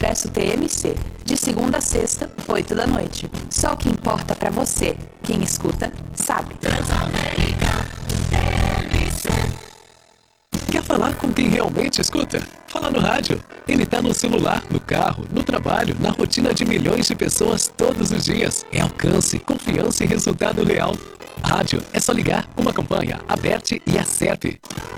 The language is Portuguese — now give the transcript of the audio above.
Expresso TMC, de segunda a sexta, 8 da noite. Só o que importa pra você, quem escuta, sabe. Transamérica TMC. Quer falar com quem realmente escuta? Fala no rádio. Ele tá no celular, no carro, no trabalho, na rotina de milhões de pessoas todos os dias. É alcance, confiança e resultado real. Rádio é só ligar, uma campanha, aperte e acerte.